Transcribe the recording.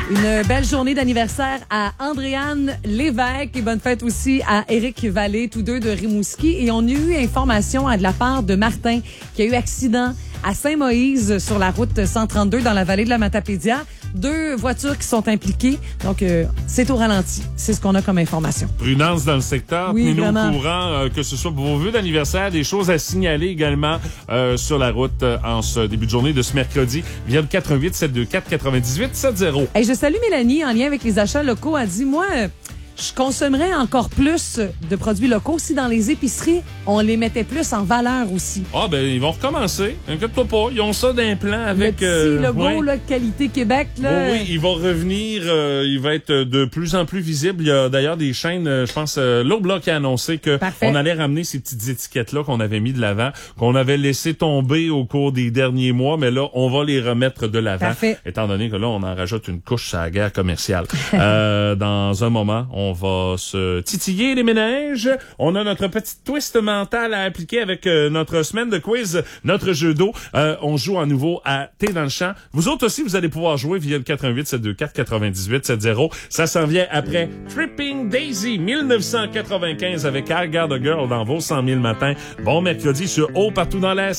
Une belle journée d'anniversaire à Andréane Lévesque et bonne fête aussi à Éric Vallée, tous deux de Rimouski. Et on a eu information de la part de Martin qui a eu accident à Saint-Moïse sur la route 132 dans la vallée de la Matapédia. 2 voitures qui sont impliquées. Donc, c'est au ralenti. C'est ce qu'on a comme information. Prudence dans le secteur. Oui, tenez-nous vraiment. au courant, que ce soit pour vos vœux d'anniversaire, des choses à signaler également sur la route en ce début de journée de ce mercredi via le 88 724 98 70. Hey, je salue Mélanie en lien avec les achats locaux. Elle dit, moi, je consommerais encore plus de produits locaux si dans les épiceries, on les mettait plus en valeur aussi. Ah, ben, ils vont recommencer. Inquiète-toi pas. Ils ont ça d'un plan avec... Le petit logo, ouais. là, Qualité Québec, là. Oui, il va revenir. Il va être de plus en plus visible. Il y a d'ailleurs des chaînes, je pense, Loblaw qui a annoncé que Parfait. on allait ramener ces petites étiquettes-là qu'on avait mis de l'avant, qu'on avait laissé tomber au cours des derniers mois, mais là, on va les remettre de l'avant. Parfait. Étant donné que là, on en rajoute une couche à la guerre commerciale. Dans un moment, on va se titiller les méninges. On a notre petite twist mental à appliquer avec notre semaine de quiz, notre jeu d'eau. On joue à nouveau à T'es dans le champ. Vous autres aussi, vous allez pouvoir jouer via le 88 724 98 70. Ça s'en vient après Tripping Daisy 1995 avec I Got a Girl dans vos 100 000 matins. Bon mercredi sur Haut partout dans l'Est.